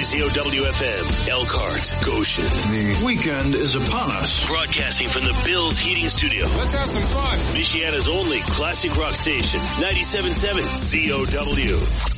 KZOW-FM, Elkhart, Goshen. The weekend is upon us. Broadcasting from the Bills Heating Studio. Let's have some fun. Michiana's only classic rock station, 97.7 COW.